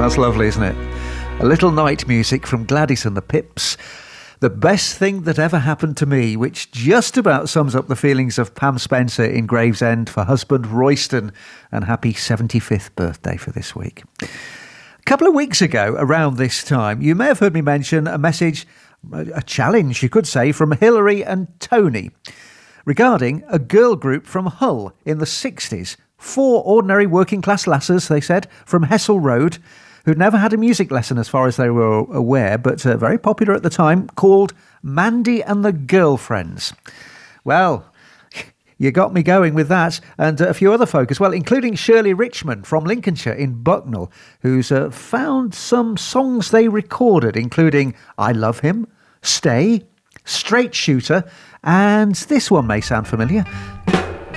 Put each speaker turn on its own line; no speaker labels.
That's lovely, isn't it? A little night music from Gladys and the Pips. The best thing that ever happened to me, which just about sums up the feelings of Pam Spencer in Gravesend for husband Royston, and happy 75th birthday for this week. A couple of weeks ago, around this time, you may have heard me mention a message, a challenge, you could say, from Hilary and Tony regarding a girl group from Hull in the 60s. 4 ordinary working-class lasses, they said, from Hessel Road, who'd never had a music lesson as far as they were aware, but very popular at the time, called Mandy and the Girlfriends. Well, you got me going with that, and a few other folk as well, including Shirley Richmond from Lincolnshire in Bucknell, who's found some songs they recorded, including I Love Him, Stay, Straight Shooter, and this one may sound familiar,